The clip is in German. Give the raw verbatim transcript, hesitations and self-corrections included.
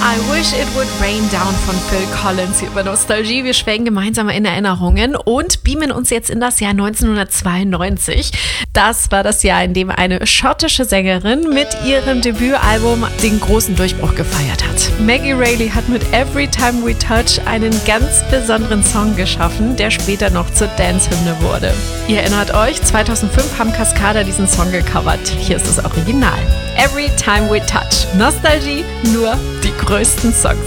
I Wish It Would Rain Down von Phil Collins hier über Nostalgie. Wir schwelgen gemeinsam in Erinnerungen und beamen uns jetzt in das Jahr neunzehnhundertzweiundneunzig. Das war das Jahr, in dem eine schottische Sängerin mit ihrem Debütalbum den großen Durchbruch gefeiert hat. Maggie Reilly hat mit Every Time We Touch einen ganz besonderen Song geschaffen, der später noch zur Dance-Hymne wurde. Ihr erinnert euch, zweitausendfünf haben Cascada diesen Song gecovert. Hier ist das Original. Every Time We Touch. Nostalgie, nur die größten Songs.